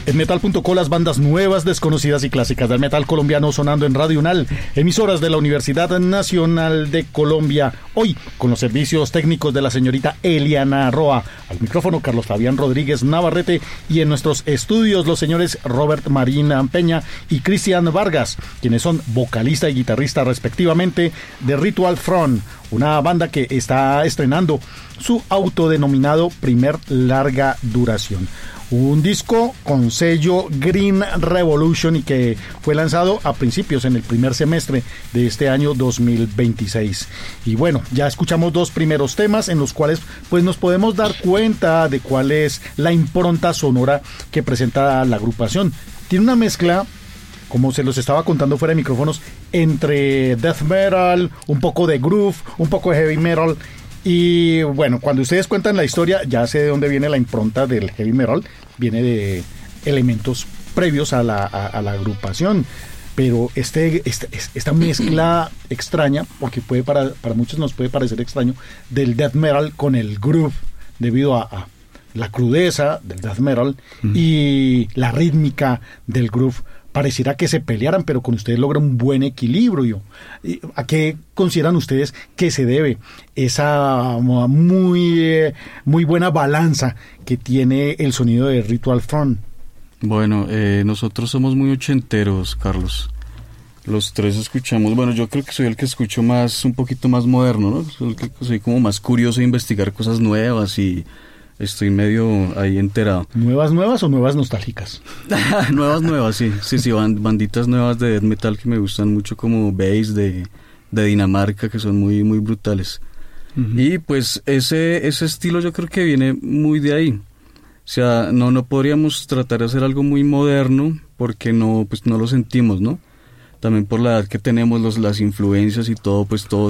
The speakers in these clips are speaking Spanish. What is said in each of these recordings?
En Metal.co, las bandas nuevas, desconocidas y clásicas del metal colombiano sonando en Radio UNAL, emisoras de la Universidad Nacional de Colombia. Hoy, con los servicios técnicos de la señorita Eliana Roa. Al micrófono, Carlos Fabián Rodríguez Navarrete. Y en nuestros estudios, los señores Robert Marina Peña y Cristian Vargas, quienes son vocalista y guitarrista respectivamente de Ritual Front, una banda que está estrenando su autodenominado primer larga duración. Un disco con sello Green Revolution y que fue lanzado a principios en el primer semestre de este año 2026. Y bueno, ya escuchamos dos primeros temas en los cuales pues nos podemos dar cuenta de cuál es la impronta sonora que presenta la agrupación. Tiene una mezcla, como se los estaba contando fuera de micrófonos, entre death metal, un poco de groove, un poco de heavy metal. Y bueno, cuando ustedes cuentan la historia, ya sé de dónde viene la impronta del heavy metal. Viene de elementos previos a la agrupación. Pero esta mezcla extraña, porque puede para muchos nos puede parecer extraño, del death metal con el groove, debido a la crudeza del death metal y la rítmica del groove. Pareciera que se pelearan, pero con ustedes logra un buen equilibrio. ¿A qué consideran ustedes que se debe esa muy buena balanza que tiene el sonido de Ritual Front? Bueno, nosotros somos muy ochenteros, Carlos. Los tres escuchamos, bueno, yo creo que soy el que escucho un poquito más moderno, ¿no? Soy como más curioso de investigar cosas nuevas y estoy medio ahí enterado. ¿Nuevas o nuevas nostálgicas? nuevas, sí, banditas nuevas de death metal que me gustan mucho, como Base de Dinamarca, que son muy, muy brutales. Uh-huh. Y pues ese estilo yo creo que viene muy de ahí. O sea, no podríamos tratar de hacer algo muy moderno porque no lo sentimos, ¿no? También por la edad que tenemos, las influencias y todo, pues todo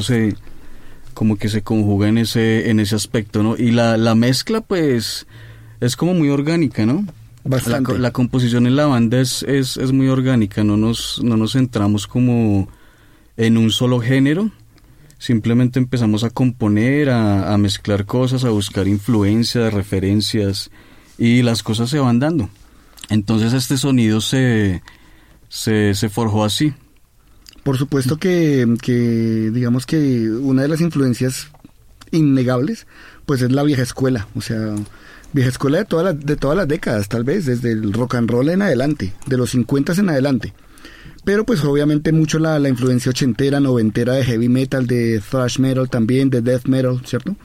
como que se conjuga en ese aspecto, ¿no? Y la mezcla, pues, es como muy orgánica, ¿no? Bastante. La composición en la banda es muy orgánica, no nos centramos como en un solo género, simplemente empezamos a componer, a mezclar cosas, a buscar influencias, referencias, y las cosas se van dando. Entonces este sonido se forjó así. Por supuesto que digamos que una de las influencias innegables pues es la vieja escuela, o sea, vieja escuela de todas las décadas, tal vez desde el rock and roll en adelante, de los 50 en adelante. Pero pues obviamente mucho la influencia ochentera, noventera de heavy metal, de thrash metal también, de death metal, ¿cierto?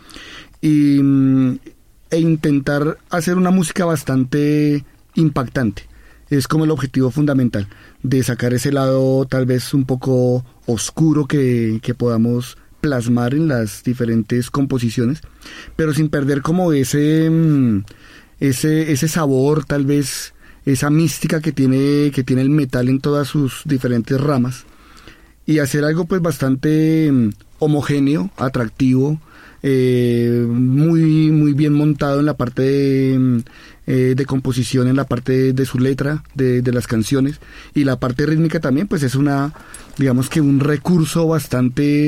E intentar hacer una música bastante impactante. Es como el objetivo fundamental, de sacar ese lado tal vez un poco oscuro que podamos plasmar en las diferentes composiciones, pero sin perder como ese sabor, tal vez esa mística que tiene el metal en todas sus diferentes ramas, y hacer algo pues bastante homogéneo, atractivo, muy, muy bien montado en la parte de composición, en la parte de su letra, de las canciones, y la parte rítmica también, pues es digamos que un recurso bastante